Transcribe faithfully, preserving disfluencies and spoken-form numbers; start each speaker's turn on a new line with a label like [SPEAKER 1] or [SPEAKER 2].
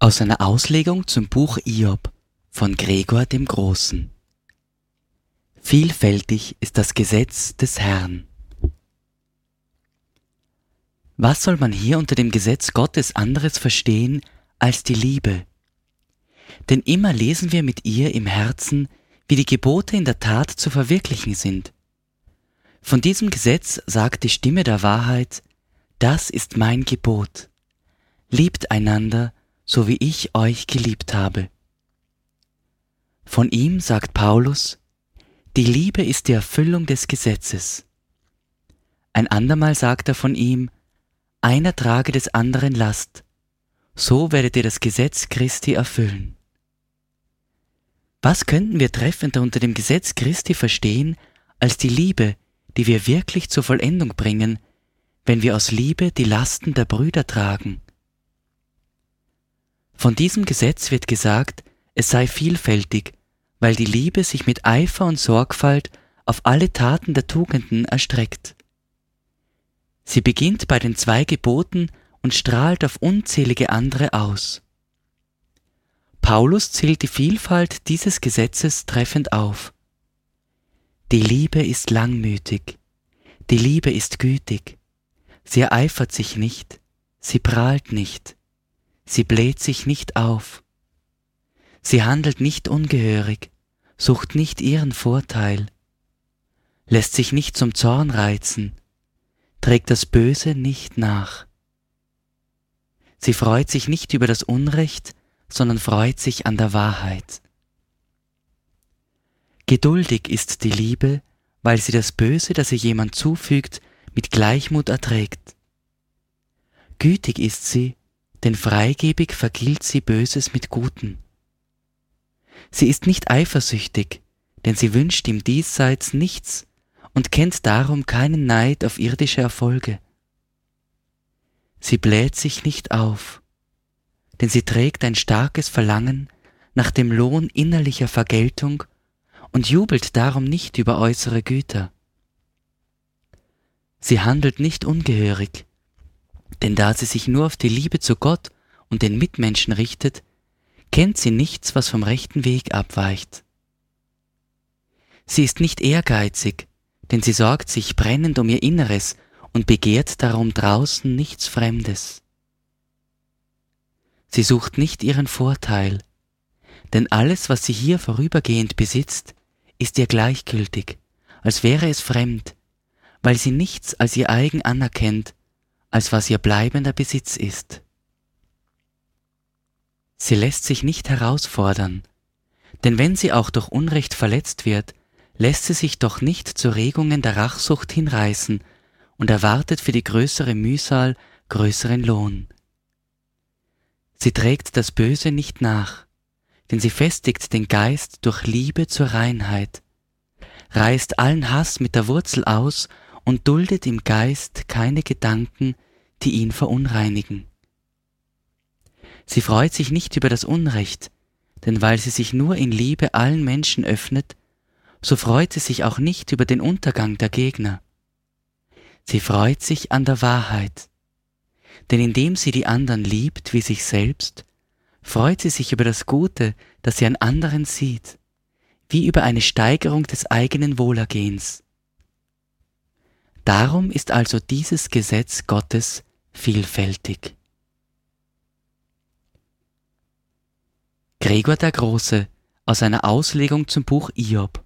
[SPEAKER 1] Aus einer Auslegung zum Buch Hiob von Gregor dem Großen. Vielfältig ist das Gesetz des Herrn. Was soll man hier unter dem Gesetz Gottes anderes verstehen als die Liebe? Denn immer lesen wir mit ihr im Herzen, wie die Gebote in der Tat zu verwirklichen sind. Von diesem Gesetz sagt die Stimme der Wahrheit: Das ist mein Gebot. Liebt einander, so wie ich euch geliebt habe. Von ihm sagt Paulus: Die Liebe ist die Erfüllung des Gesetzes. Ein andermal sagt er von ihm: Einer trage des anderen Last, so werdet ihr das Gesetz Christi erfüllen. Was könnten wir treffender unter dem Gesetz Christi verstehen, als die Liebe, die wir wirklich zur Vollendung bringen, wenn wir aus Liebe die Lasten der Brüder tragen? Von diesem Gesetz wird gesagt, es sei vielfältig, weil die Liebe sich mit Eifer und Sorgfalt auf alle Taten der Tugenden erstreckt. Sie beginnt bei den zwei Geboten und strahlt auf unzählige andere aus. Paulus zählt die Vielfalt dieses Gesetzes treffend auf. Die Liebe ist langmütig, die Liebe ist gütig, sie ereifert sich nicht, sie prahlt nicht, sie bläht sich nicht auf, sie handelt nicht ungehörig, sucht nicht ihren Vorteil, lässt sich nicht zum Zorn reizen, trägt das Böse nicht nach. Sie freut sich nicht über das Unrecht, sondern freut sich an der Wahrheit. Geduldig ist die Liebe, weil sie das Böse, das ihr jemand zufügt, mit Gleichmut erträgt. Gütig ist sie, denn freigebig vergilt sie Böses mit Gutem. Sie ist nicht eifersüchtig, denn sie wünscht im Diesseits nichts und kennt darum keinen Neid auf irdische Erfolge. Sie bläht sich nicht auf, denn sie trägt ein starkes Verlangen nach dem Lohn innerlicher Vergeltung und jubelt darum nicht über äußere Güter. Sie handelt nicht ungehörig, denn da sie sich nur auf die Liebe zu Gott und den Mitmenschen richtet, kennt sie nichts, was vom rechten Weg abweicht. Sie ist nicht ehrgeizig, denn sie sorgt sich brennend um ihr Inneres und begehrt darum draußen nichts Fremdes. Sie sucht nicht ihren Vorteil, denn alles, was sie hier vorübergehend besitzt, ist ihr gleichgültig, als wäre es fremd, weil sie nichts als ihr eigen anerkennt, als was ihr bleibender Besitz ist. Sie lässt sich nicht herausfordern, denn wenn sie auch durch Unrecht verletzt wird, lässt sie sich doch nicht zu Regungen der Rachsucht hinreißen und erwartet für die größere Mühsal größeren Lohn. Sie trägt das Böse nicht nach, denn sie festigt den Geist durch Liebe zur Reinheit, reißt allen Hass mit der Wurzel aus und duldet im Geist keine Gedanken, die ihn verunreinigen. Sie freut sich nicht über das Unrecht, denn weil sie sich nur in Liebe allen Menschen öffnet, so freut sie sich auch nicht über den Untergang der Gegner. Sie freut sich an der Wahrheit, denn indem sie die anderen liebt wie sich selbst, freut sie sich über das Gute, das sie an anderen sieht, wie über eine Steigerung des eigenen Wohlergehens. Darum ist also dieses Gesetz Gottes vielfältig. Gregor der Große aus einer Auslegung zum Buch Hiob.